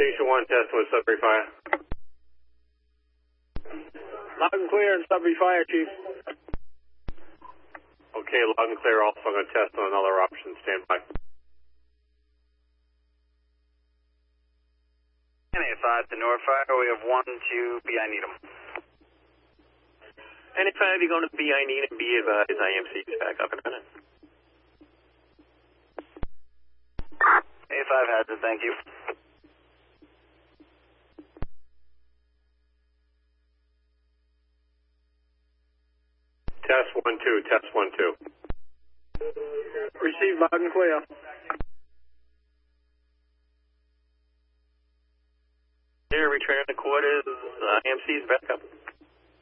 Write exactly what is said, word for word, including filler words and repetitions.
Station one, test with Sudbury Fire. Loud and clear and Sudbury Fire, Chief. Okay, loud and clear. Also going to test on another option. Stand by. N A five to Northfire, we have one to B I Needham. N A five, you're going to B I Needham, be advised, I M C is back up in a minute. A five has it, thank you. Test one, two, test one, two. Receive loud and clear. Here, return to quarters, I M C is back up.